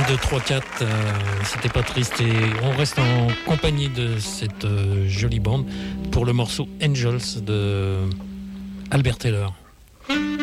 2, 3, 4, c'était pas triste et on reste en compagnie de cette jolie bande pour le morceau Angels de Albert Taylor.